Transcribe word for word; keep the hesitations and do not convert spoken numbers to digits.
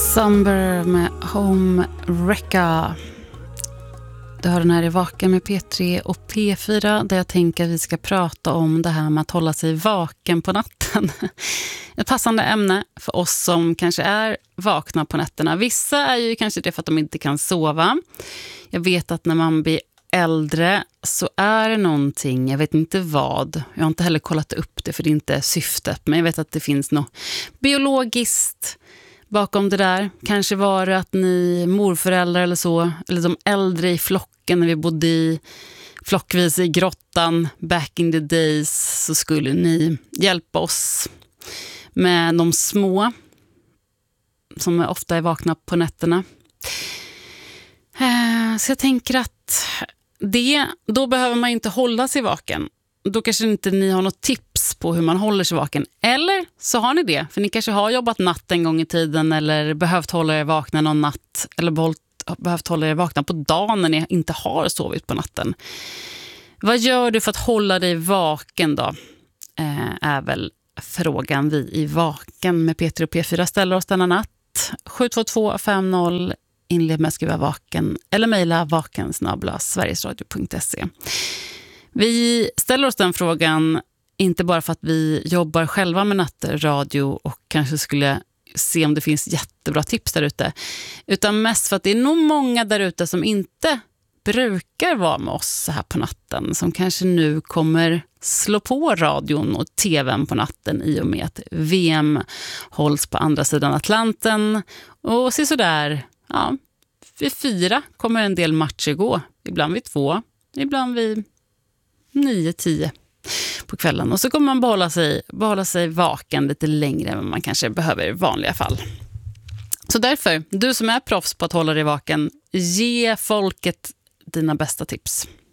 Summer med Home Wrecka. Du har den här i Vaken med P tre och P fyra, där jag tänker att vi ska prata om det här med att hålla sig vaken på natten. Ett passande ämne för oss som kanske är vakna på nätterna. Vissa är ju kanske det för att de inte kan sova. Jag vet att när man blir äldre så är det någonting, jag vet inte vad. Jag har inte heller kollat upp det för det är inte syftet. Men jag vet att det finns något biologiskt bakom det där. Kanske var det att ni morföräldrar eller så, eller de äldre i flocken när vi bodde i flockvis i grottan back in the days, så skulle ni hjälpa oss med de små som ofta är vakna på nätterna. Så jag tänker att det, då behöver man inte hålla sig vaken. Då kanske inte ni har något tips på hur man håller sig vaken. Eller så har ni det. För ni kanske har jobbat natt en gång i tiden. Eller behövt hålla er vakna någon natt. Eller behövt hålla er vakna på dagen när ni inte har sovit på natten. Vad gör du för att hålla dig vaken då? Eh, är väl frågan vi i Vaken med P tre och P fyra ställer oss denna natt. sju två två fem noll. Inled med att skriva vaken. Eller mejla vaken snabel-a sverigesradio punkt se. Vi ställer oss den frågan inte bara för att vi jobbar själva med nattradio och kanske skulle se om det finns jättebra tips där ute, utan mest för att det är nog många där ute som inte brukar vara med oss så här på natten, som kanske nu kommer slå på radion och tvn på natten i och med att V M hålls på andra sidan Atlanten och se så där, ja, vid fyra kommer en del matcher gå, ibland vid två, ibland vid nio tio på kvällen. Och så kommer man behålla sig, behålla sig vaken lite längre än man kanske behöver i vanliga fall. Så därför, du som är proffs på att hålla dig vaken, ge folket dina bästa tips.